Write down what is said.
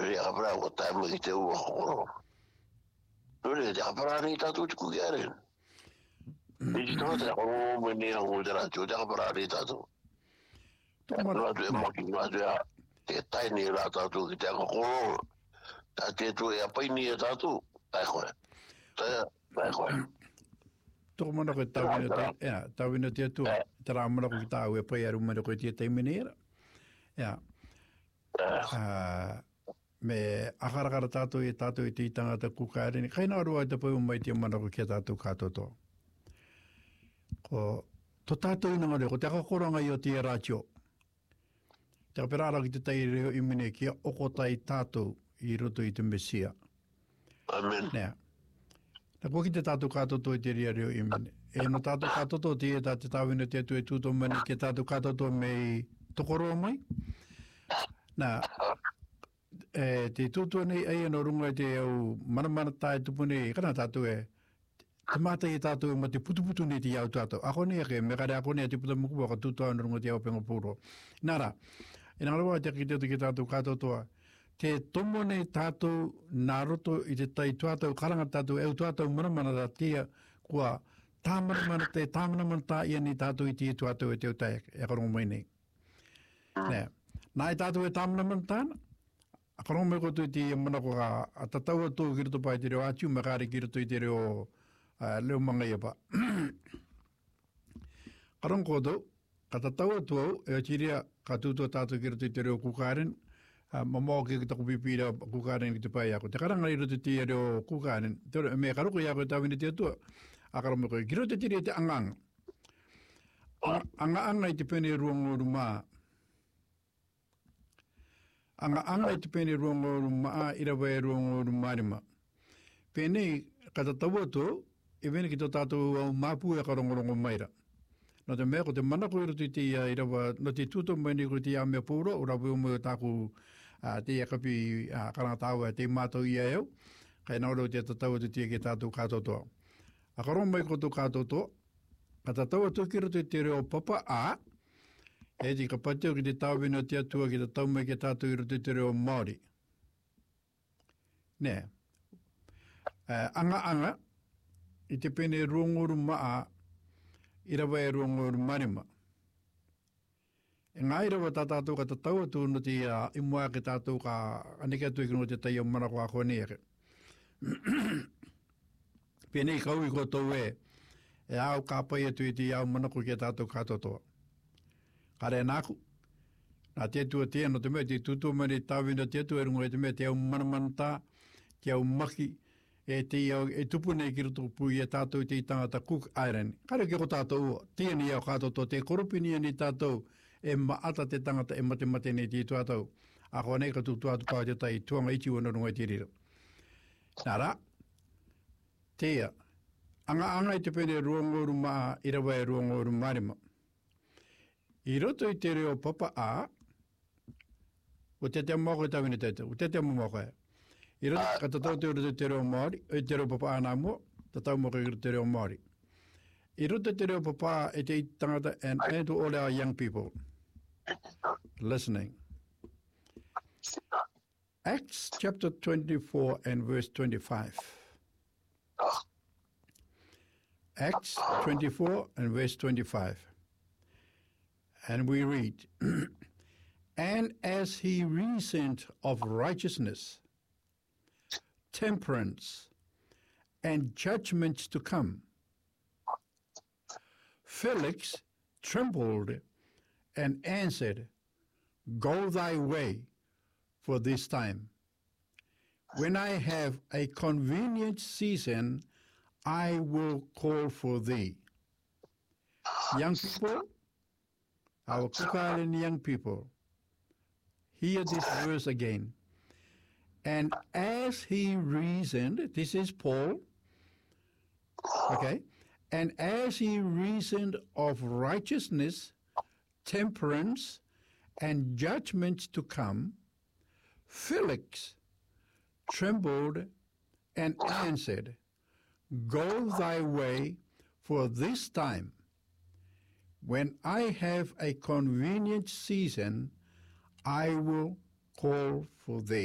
Rea kapra ko tayo mo ite ua koro. Nore, te kapra ni tatu tiku kiaren. Iti tau te koro mene a ngu te ratio, te kapra ni tatu. Nua tu e maki, nua tu e te taini la tatu ki te koro. Ta te tu e apaini e tatu, tai koe. Tai koe. Toko mana koe tauina te atua. Tara mana koe ki tau e pai aru mana koe tia teimeneera. Me akarakara tātou e te tangata kukaere. Kaina arua e te pau mai te mana koe kia tātou kātoto. Ko to tātou ina ngare, ko te akakoranga i o te rātio. Te kaperara ki te tei reo i mene kia okotai tātou i roto i te Mesia. Amen. Nea. Na koe ki te tātou kātoto i te ria reo i mene. E no tātou kātoto te e tā te tāwina te atu e tūto mani ke tātou kātoto me tokoroa mai. Nā, te tūtua nei ai no runga te au manamana tāi tupune, kana tātou e te mātai e tātou ma te putuputu nei te iau tātou. Ako nei ake, me kare ako nei te puta muku waka tūtua no runga te au penga pūro. Nara, e nā rawa te ki te tātou kātotoa, te tomo nei tātou nā roto i te tai tuatau, karanga tātou, eu tuatau manamana tā tia, kua tāmanamana tā ia ni tātou i tia tuatau e te utai, e karongo mai nei. Nē, nā i tātou e tāmanamana tāna, a karongo mai koto i te mana ko a tatau atu ki roto pai te reo atiu, me kāre ki roto i te reo leo mangai apa. Karongo koto, ka tatau atu au, e atiria ka tūtua tātou ki roto i te reo kukaren, mamao ki taku pipira kukaren ki te pai ako. Te karanga i roto te reo kukaren, me karoko i ako e tāwini te atua, a karongo koe, ki roto te reo te anganga. Anga i te pene ruangoru maa. Anga i te pene ruangoru maa, irawa e ruangoru marima. Pene, kata tau atu, e vene ki tō tātou au māpu e karongorongo maira. No te mea, ko te manako i roto i te irawa, no te tūto mai ni ko te ia mea pūra, o rapu o mea tāku te akapi karangatāua te mātou ia eo, kai nauro te tatau atu te ke tātou kātotoa. A karon mai ko tō kātotoa, ka tatau atu ki roto i te reo papa a, e te ka pateo ki te tāwina te atua ki te tau mai ke tātou i roto i te reo Māori. Nē, anga, i te pene ruangoru maa, irawa e ruangoru marima. E ngā irawa tā tātou ka tatau atu no te imua ke tātou ka aneke atu i kino te tai o manako a kone eke. Pene i kau i kotou e au ka pai atu i te au manako ke tātou kātotoa. Kare nāku, nā te atua tea, no te mea te tutua mani tāwina te atua e rungo e te mea te au manamanta, te au maki, e tupu nei ki roto pui e tātou i te tangata Cook Island. Kare ki ko tātou, tia ni au kātoto, te koropini ni tātou, e maata te tangata e mate nei te tuatau. A koa nei ka tuatu pāo te tai, tuanga iti wana rungo e te rira. Nā rā, tea, anga i te pene ruangoru maa, irawa e ruangoru marima. I roto i te reo papa a, o te te moko e tawina te o te te moko e. I roto, ka tatau te roto te reo Māori, o te reo papa a nā mua, tatau moko i te reo Māori. I roto te reo papa e te tangata, and to all our young people listening. Acts chapter 24 and verse 25. Acts 24 and verse 25. And we read, and as he reasoned of righteousness, temperance, and judgments to come, Felix trembled and answered, go thy way for this time. When I have a convenient season, I will call for thee. Young people, our Kukaren young people, hear this verse again. And as he reasoned, this is Paul, okay? And as he reasoned of righteousness, temperance, and judgments to come, Felix trembled and answered, go thy way for this time. When I have a convenient season, I will call for thee.